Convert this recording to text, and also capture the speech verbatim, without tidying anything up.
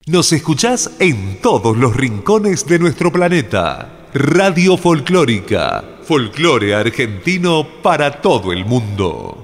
Nos escuchás en todos los rincones de nuestro planeta. Radio Folclórica, folclore argentino para todo el mundo.